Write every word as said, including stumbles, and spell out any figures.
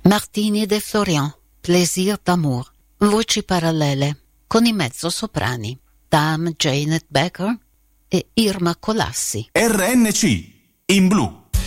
Martini de Florian, Plaisir d'amour, voci parallele, con i mezzosoprani, Dame Janet Becker e Irma Colassi. R N C, in blu.